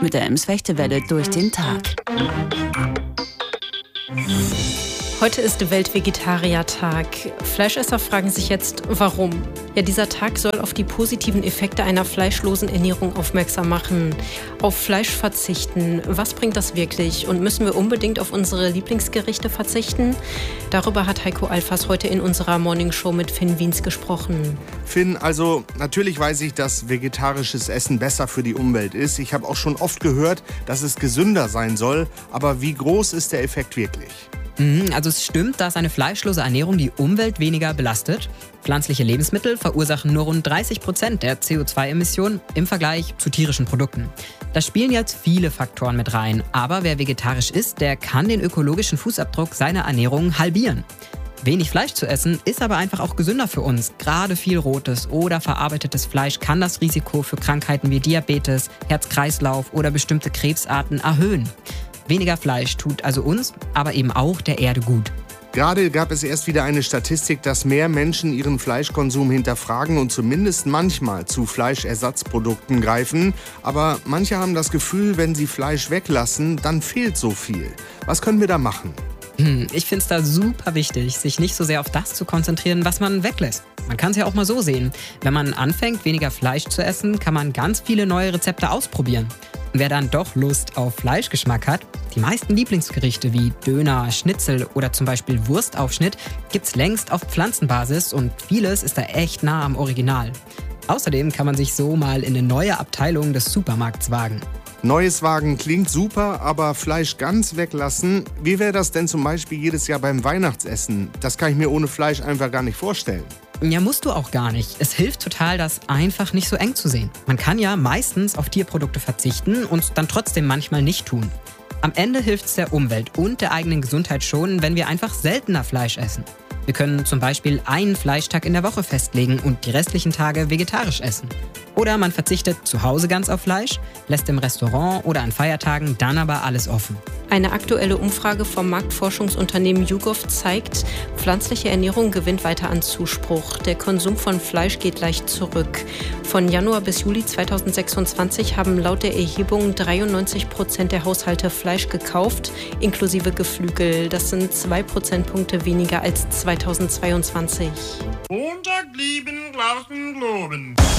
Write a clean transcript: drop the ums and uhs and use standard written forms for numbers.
mit der Ems-Fechte-Welle durch den Tag. Heute ist Weltvegetariertag. Fleischesser fragen sich jetzt, warum? Ja, dieser Tag soll auf die positiven Effekte einer fleischlosen Ernährung aufmerksam machen. Auf Fleisch verzichten. Was bringt das wirklich? Und müssen wir unbedingt auf unsere Lieblingsgerichte verzichten? Darüber hat Heiko Alfas heute in unserer Morningshow mit Finn Wiens gesprochen. Finn, also natürlich weiß ich, dass vegetarisches Essen besser für die Umwelt ist. Ich habe auch schon oft gehört, dass es gesünder sein soll. Aber wie groß ist der Effekt wirklich? Also es stimmt, dass eine fleischlose Ernährung die Umwelt weniger belastet. Pflanzliche Lebensmittel verursachen nur rund 30% der CO2-Emissionen im Vergleich zu tierischen Produkten. Da spielen jetzt viele Faktoren mit rein. Aber wer vegetarisch isst, der kann den ökologischen Fußabdruck seiner Ernährung halbieren. Wenig Fleisch zu essen ist aber einfach auch gesünder für uns. Gerade viel rotes oder verarbeitetes Fleisch kann das Risiko für Krankheiten wie Diabetes, Herz-Kreislauf oder bestimmte Krebsarten erhöhen. Weniger Fleisch tut also uns, aber eben auch der Erde gut. Gerade gab es erst wieder eine Statistik, dass mehr Menschen ihren Fleischkonsum hinterfragen und zumindest manchmal zu Fleischersatzprodukten greifen. Aber manche haben das Gefühl, wenn sie Fleisch weglassen, dann fehlt so viel. Was können wir da machen? Ich finde es da super wichtig, sich nicht so sehr auf das zu konzentrieren, was man weglässt. Man kann es ja auch mal so sehen. Wenn man anfängt, weniger Fleisch zu essen, kann man ganz viele neue Rezepte ausprobieren. Und wer dann doch Lust auf Fleischgeschmack hat, die meisten Lieblingsgerichte wie Döner, Schnitzel oder zum Beispiel Wurstaufschnitt gibt's längst auf Pflanzenbasis und vieles ist da echt nah am Original. Außerdem kann man sich so mal in eine neue Abteilung des Supermarkts wagen. Neues Wagen klingt super, aber Fleisch ganz weglassen? Wie wäre das denn zum Beispiel jedes Jahr beim Weihnachtsessen? Das kann ich mir ohne Fleisch einfach gar nicht vorstellen. Ja, musst du auch gar nicht. Es hilft total, das einfach nicht so eng zu sehen. Man kann ja meistens auf Tierprodukte verzichten und dann trotzdem manchmal nicht tun. Am Ende hilft es der Umwelt und der eigenen Gesundheit schon, wenn wir einfach seltener Fleisch essen. Wir können zum Beispiel einen Fleischtag in der Woche festlegen und die restlichen Tage vegetarisch essen. Oder man verzichtet zu Hause ganz auf Fleisch, lässt im Restaurant oder an Feiertagen dann aber alles offen. Eine aktuelle Umfrage vom Marktforschungsunternehmen YouGov zeigt, pflanzliche Ernährung gewinnt weiter an Zuspruch. Der Konsum von Fleisch geht leicht zurück. Von Januar bis Juli 2026 haben laut der Erhebung 93% der Haushalte Fleisch gekauft, inklusive Geflügel. Das sind 2 Prozentpunkte weniger als 2022. Montag blieben draußen globen.